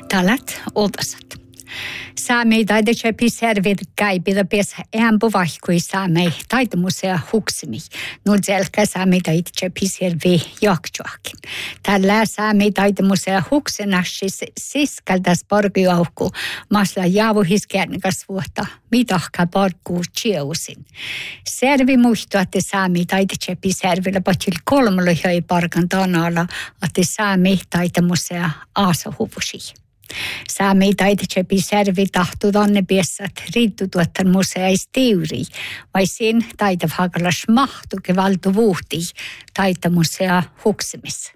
Talat oldasat. Saamei taidetsepi servit käipitä pies äänpu vahkui saamei taidemusea huksimi. Nuut selkä saamei taidetsepi servi jakjoakin. Tällä saamei taidemusea huksenassis siskaltas porgiauhku masla jaavuhiskärnikas vuotta mitahka porguu chieusin. Servi muistuu, että saamei taidetsepi servillä patil kolmalla höi parkan tanalla, että saamei taidemusea aasahuvusi. Saamei taidetsepi servi tahtu tonne piessat riittutuottan museais teuri, vai siinä taitavhakalas mahtuke valtu vuhti taitamusea huksemis.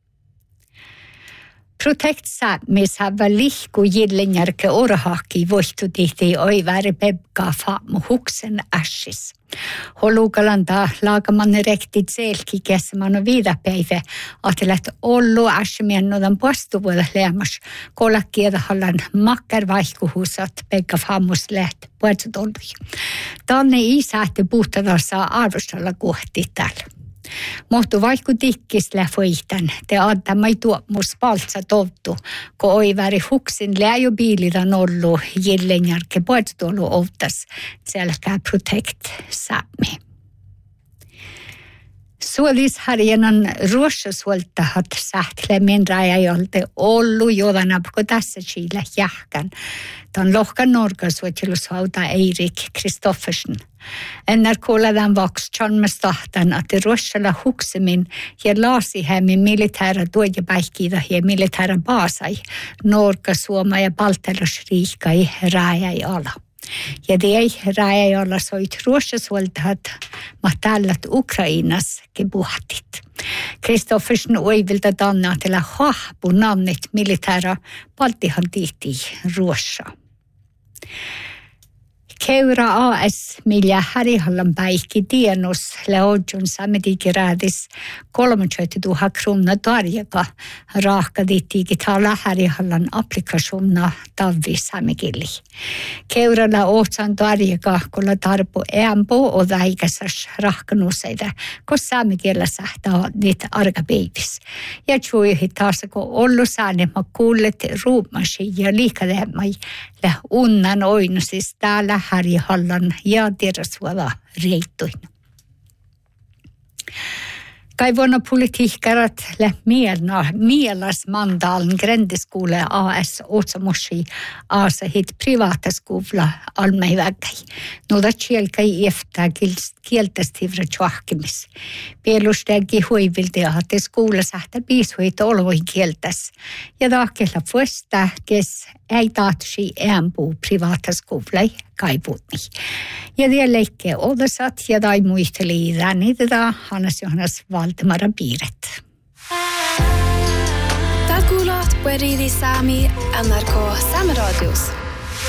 Protect saamis hava lihku jillenjärke orahaki voihtu tihti oiväri pebka faamu huksen assis. Holukalanta laakamanne rektit selki kessämano viidapäivä, että ollu assimien nodan postuvuoda leemas kolakkieda hallan makkar vaihkuhusat pekka faamus läht puhutsut ollu. Tanne isähti puhtadassa arvostella kohti täällä. Mohtu vaikku tikkis lähfoihtan, te antamai tuomus paltsa tovtu, kun oiväri huksin läjö biilidan ollu jillenjärke puolestolu ovtas, selkää protect saami. Suolisharjanan ruossasuoltahat sähtlemin rajajolte ollu jodanapko tässä Chile jahkan. Tämän lohkan norgasuotilushauta Eirik Kristoffersen. Ennär kuuledan voks tjonmestahtan, että ruossalla huksemin ja laasihämmin militäära tuojapäihkiida ja militäära baasai norgasuoma ja paltelusriikai rajajala. Ja det rajajalla soit ruossasuoltahat mahtallat Ukrainas gebuhtit. Kristoffersen oivilta tannatella hahpu namnet militäära paltihan tihti ruossa. Keura AS millä Härihallan päihki tienus leodjun sametikirädis 30 000 kronor tarjaka raaka digitala Härihallan applikationna tavvi samekili. Keuralla ohtsan tarjaka kolla tarpo äänpo o väikäsas rahkanuseida, kun samekielä sähtää niitä arkapäivis. Ja tjuihin taas kun ollu saanema kuullet ruumasi ja liikademai lä unnan oinusis täällä Härihallan ja Terrasvuoda reittuin. Kai vuonna politiikkarat mielas mandalen grändeskola AS Otsamoshi AS-hit privata skola almeivägai. Noda kielkai eftä kieltästivra tjohkimis. Pielustegi huivilti ahte skola sähtä piisuit olvoin kieltäs. Ja taakella fuesta kes ei taatsi äänpuu privata skolai kaiputni. Ja det leikke odasat ja tai muisteli niitä Hannes Valdemara Piiret. Tää kuuloot Pueridi Saami NRK Sameradius.